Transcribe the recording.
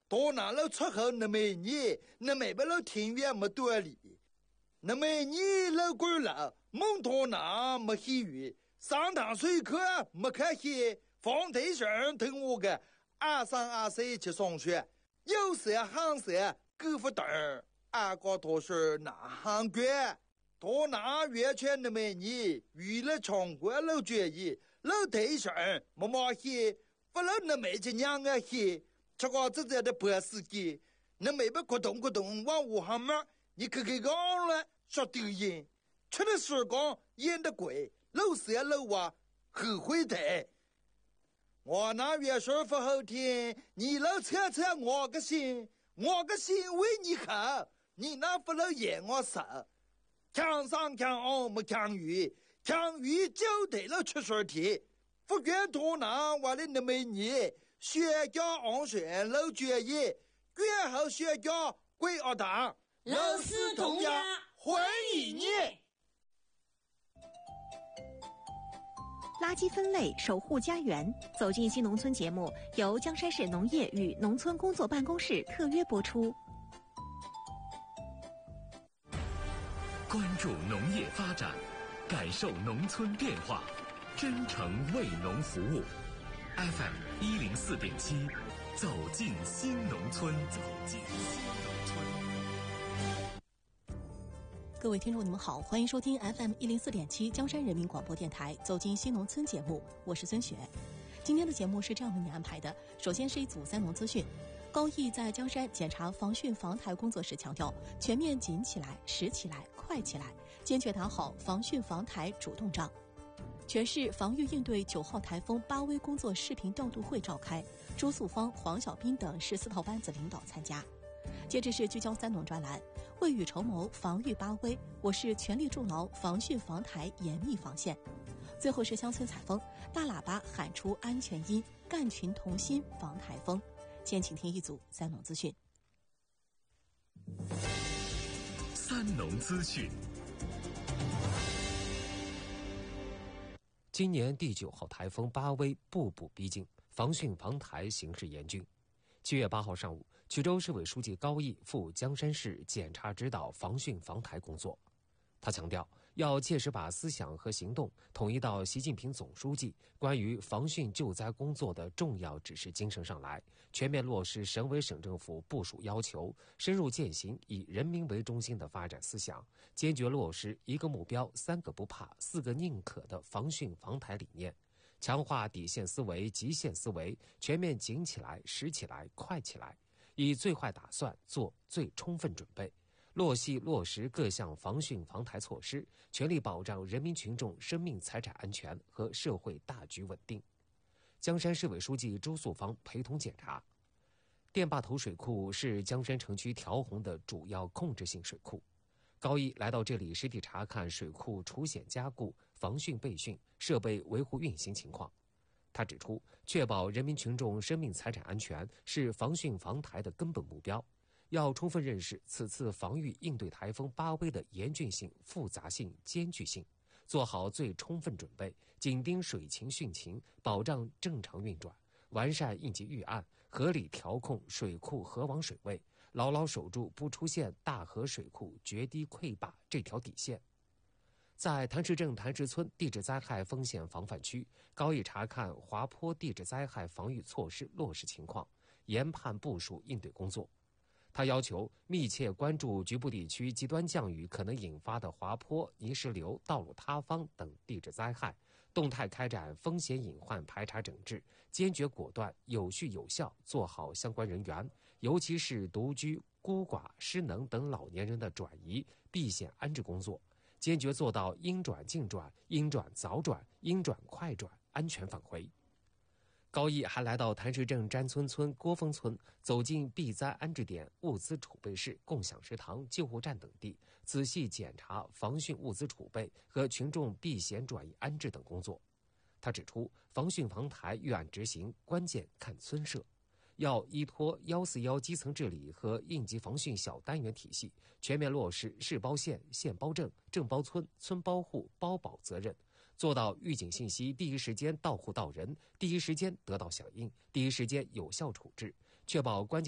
多拿了出后那么你那没把了庭院没多里，那么你老官了蒙多拿没喜悦，上堂水课没开些，放台上等我个2、3、2岁去上学，有时行时够不等，俺个多是那行官。多拿完全那么你为了全国老决议老台上没毛些不了那么去娘啊些这个自己的博士给那没把咕咚咕咚往我行嘛你可给讲了说丢人吃的时光演的贵老师老娃后悔的我那元说不好听你老扯扯我个心为你好你那不能演我傻强上强下没强于就得了出水题不愿多拿我的那么你学校安全老决议越后学校归二党老师同样欢迎你垃圾分类守护家园走进新农村节目由江山市农业与农村工作办公室特约播出关注农业发展，感受农村变化，真诚为农服务。FM 104.7，走进新农村。 各位听众，你们好，欢迎收听 FM 104.7江山人民广播电台《走进新农村》节目，我是孙雪。今天的节目是这样为你安排的：首先是一组3农资讯。高毅在江山检查防汛防台工作时强调，全面紧起来、实起来、快起来，坚决打好防汛防台主动仗。全市防御应对9号台风8危工作视频调度会召开，朱素芳、黄小斌等14套班子领导参加。接着是聚焦3农专栏，未雨绸缪防御8危，我市全力筑牢防汛防台严密防线。最后是乡村采风，大喇叭喊出安全音，干群同心防台风。先请听一组3农资讯。 3农资讯。 今年第9号台风8危步步逼近，防汛防台形势严峻。7月8号上午，衢州市委书记高毅赴江山市检查指导防汛防台工作。他强调，要切实把思想和行动统一到习近平总书记关于防汛救灾工作的重要指示精神上来，全面落实省委省政府部署要求，深入践行以人民为中心的发展思想，坚决落实1个目标、3个不怕、4个宁可的防汛防台理念，强化底线思维、极限思维，全面紧起来、实起来、快起来，以最坏打算做最充分准备。落细落实各项防汛防台措施，全力保障人民群众生命财产安全和社会大局稳定。江山市委书记朱素芳陪同检查。电坝头水库是江山城区调洪的主要控制性水库。高毅来到这里实地查看水库除险加固、防汛备汛、设备维护运行情况。他指出，确保人民群众生命财产安全是防汛防台的根本目标。要充分认识此次防御应对台风8危的严峻性、复杂性、艰巨性，做好最充分准备，紧盯水情汛情，保障正常运转，完善应急预案，合理调控水库河网水位，牢牢守住不出现大河水库决堤溃坝这条底线。在谭氏镇谭氏村地质灾害风险防范区，高毅查看滑坡地质灾害防御措施落实情况，研判部署应对工作。他要求密切关注局部地区极端降雨可能引发的滑坡、泥石流、道路塌方等地质灾害，动态开展风险隐患排查整治，坚决果断、有序有效做好相关人员，尤其是独居、孤寡、失能等老年人的转移、避险安置工作，坚决做到应转尽转、应转早转、应转快转，安全返回。高毅还来到谭氏镇詹村村、郭峰村，走进避灾安置点、物资储备室、共享食堂、救护站等地，仔细检查防汛物资储备和群众避险转移安置等工作。他指出，防汛防台预案执行关键看村社，要依托141基层治理和应急防汛小单元体系，全面落实市包县、县包镇、镇包村、村包户、包保责任，做到预警信息第一时间到户到人，第一时间得到响应，第一时间有效处置，确保关键